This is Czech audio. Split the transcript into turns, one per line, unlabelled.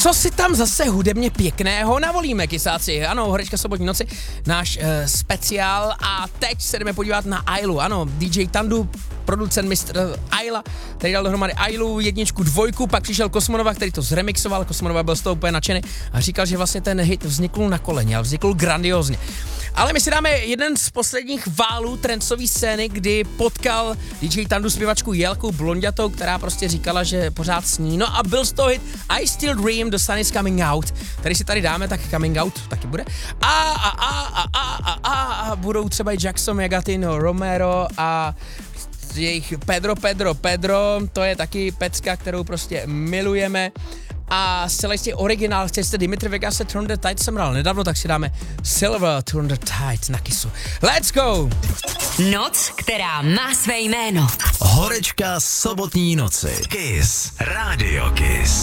Co si tam zase hudebně pěkného navolíme, kysáci? Ano, Horečka sobotní noci, náš speciál a teď se jdeme podívat na Ailu. Ano, DJ Tandu, producent Mr. Aila, který dal dohromady Ailu, 1, 2, pak přišel Kosmonova, který to zremixoval, Kosmonova byl z toho úplně nadšený a říkal, že vlastně ten hit vznikl na koleně, ale vznikl grandiózně. Ale my si dáme jeden z posledních válů trendové scény, kdy potkal DJ Tandu zpěvačku Jelku Blonďatou, která prostě říkala, že pořád sní. No a byl z toho hit I Still Dream, The Sun Is Coming Out. Tady si tady dáme, tak Coming Out taky bude. A budou třeba i Jackson, Megatino, Romero a jejich Pedro, to je taky pecka, kterou prostě milujeme. A zcela jistě originál, chtěli jste Dimitri Vegase Turn the Tide jsem hrál nedávno, tak si dáme Silver Turn the Tide na Kissu. Let's go!
Noc, která má své jméno.
Horečka sobotní noci. Kiss. Radio Kiss.